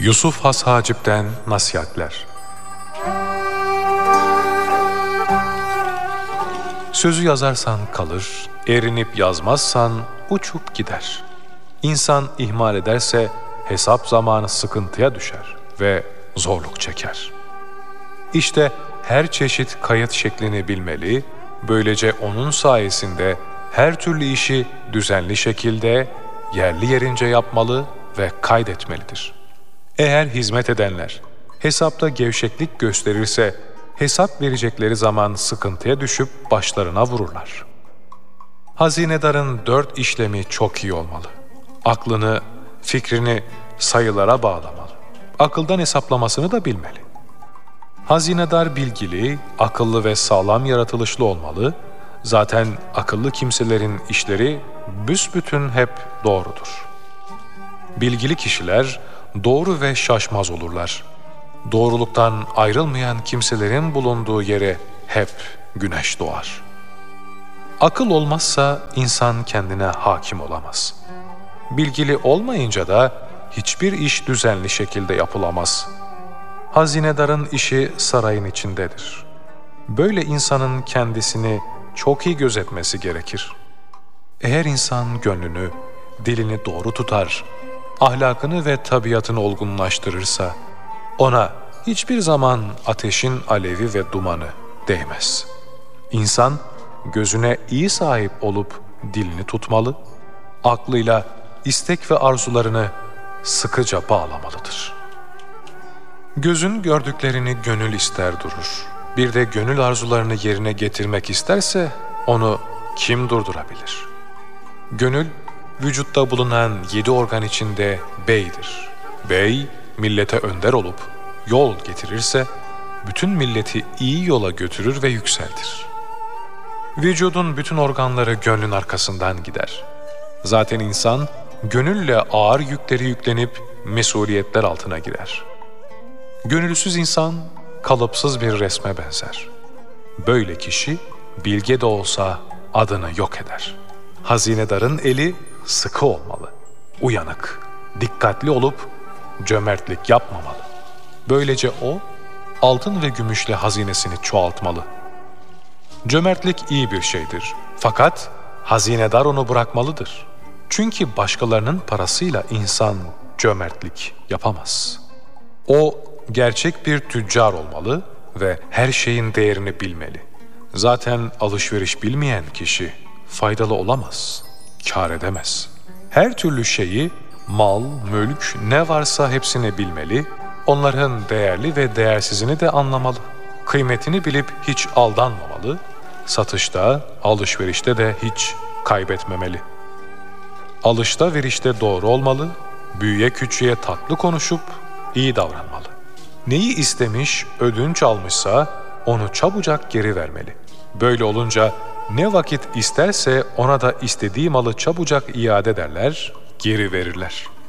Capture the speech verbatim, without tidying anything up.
Yusuf Has Hacip'ten nasihatler. Sözü yazarsan kalır, erinip yazmazsan uçup gider. İnsan ihmal ederse hesap zamanı sıkıntıya düşer ve zorluk çeker. İşte her çeşit kayıt şeklini bilmeli, böylece onun sayesinde her türlü işi düzenli şekilde yerli yerince yapmalı ve kaydetmelidir. Eğer hizmet edenler hesapta gevşeklik gösterirse, hesap verecekleri zaman sıkıntıya düşüp başlarına vururlar. Hazinedarın dört işlemi çok iyi olmalı. Aklını, fikrini sayılara bağlamalı. Akıldan hesaplamasını da bilmeli. Hazinedar bilgili, akıllı ve sağlam yaratılışlı olmalı. Zaten akıllı kimselerin işleri büsbütün hep doğrudur. Bilgili kişiler doğru ve şaşmaz olurlar. Doğruluktan ayrılmayan kimselerin bulunduğu yere hep güneş doğar. Akıl olmazsa insan kendine hakim olamaz. Bilgili olmayınca da hiçbir iş düzenli şekilde yapılamaz. Hazinedarın işi sarayın içindedir. Böyle insanın kendisini çok iyi gözetmesi gerekir. Eğer insan gönlünü, dilini doğru tutar, ahlakını ve tabiatını olgunlaştırırsa, ona hiçbir zaman ateşin alevi ve dumanı değmez. İnsan gözüne iyi sahip olup dilini tutmalı, aklıyla istek ve arzularını sıkıca bağlamalıdır. Gözün gördüklerini gönül ister durur. Bir de gönül arzularını yerine getirmek isterse onu kim durdurabilir? Gönül, vücutta bulunan yedi organ içinde beydir. Bey, millete önder olup yol getirirse, bütün milleti iyi yola götürür ve yükseltir. Vücudun bütün organları gönlün arkasından gider. Zaten insan, gönülle ağır yükleri yüklenip mesuliyetler altına girer. Gönülsüz insan, kalıpsız bir resme benzer. Böyle kişi, bilge de olsa adını yok eder. Hazinedarın eli sıkı olmalı, uyanık, dikkatli olup cömertlik yapmamalı. Böylece o, altın ve gümüşle hazinesini çoğaltmalı. Cömertlik iyi bir şeydir. Fakat hazinedar onu bırakmalıdır. Çünkü başkalarının parasıyla insan cömertlik yapamaz. O, gerçek bir tüccar olmalı ve her şeyin değerini bilmeli. Zaten alışveriş bilmeyen kişi faydalı olamaz, kâr edemez. Her türlü şeyi, mal, mülk, ne varsa hepsini bilmeli, onların değerli ve değersizini de anlamalı. Kıymetini bilip hiç aldanmamalı, satışta, alışverişte de hiç kaybetmemeli. Alışta verişte doğru olmalı, büyüye küçüğe tatlı konuşup iyi davranmalı. Neyi istemiş, ödünç almışsa onu çabucak geri vermeli. Böyle olunca ne vakit isterse ona da istediği malı çabucak iade ederler, geri verirler.